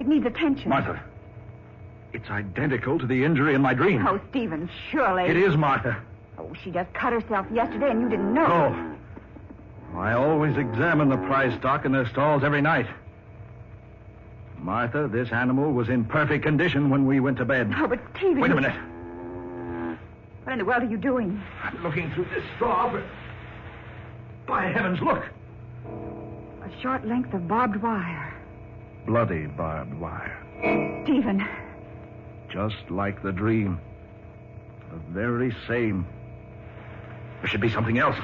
It needs attention. Martha, it's identical to the injury in my dream. Oh, Stephen, surely. It is, Martha. Oh, she just cut herself yesterday and you didn't know. Oh. I always examine the prize stock in their stalls every night. Martha, this animal was in perfect condition when we went to bed. Oh, but Stephen... Wait a minute. What in the world are you doing? I'm looking through this straw, but... By heavens, look! A short length of barbed wire. Bloody barbed wire. Stephen. Just like the dream. The very same. There should be something else.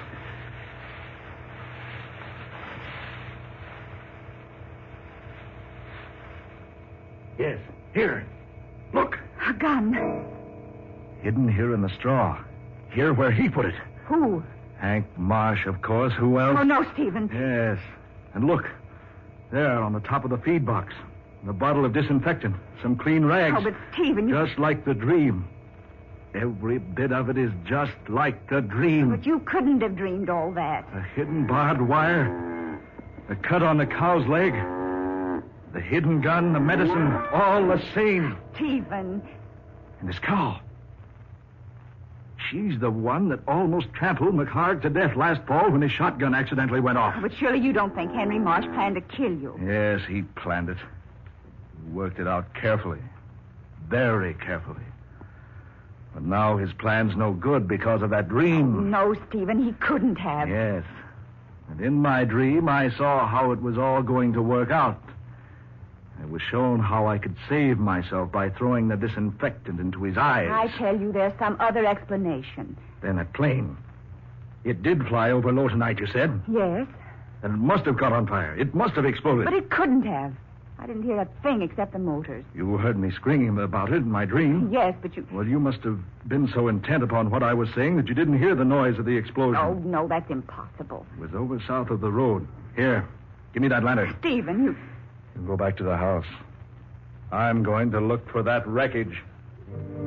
Yes, here. Look. A gun. Hidden here in the straw. Here where he put it. Who? Hank Marsh, of course. Who else? Oh, no, Stephen. Yes. And look. There on the top of the feed box. The bottle of disinfectant. Some clean rags. Oh, but Stephen, you... Just like the dream. Every bit of it is just like the dream. But you couldn't have dreamed all that. The hidden barbed wire. The cut on the cow's leg. The hidden gun, the medicine, all the same. Stephen. And this cow. She's the one that almost trampled McHarg to death last fall when his shotgun accidentally went off. But surely you don't think Henry Marsh planned to kill you. Yes, he planned it. He worked it out carefully. Very carefully. But now his plan's no good because of that dream. Oh, no, Stephen, he couldn't have. Yes. And in my dream, I saw how it was all going to work out. It was shown how I could save myself by throwing the disinfectant into his eyes. I tell you, there's some other explanation. Then a plane. It did fly over low tonight, you said? Yes. And it must have caught on fire. It must have exploded. But it couldn't have. I didn't hear a thing except the motors. You heard me screaming about it in my dream. Yes, but you... Well, you must have been so intent upon what I was saying that you didn't hear the noise of the explosion. Oh, no, that's impossible. It was over south of the road. Here, give me that lantern. Stephen, you... You go back to the house. I'm going to look for that wreckage.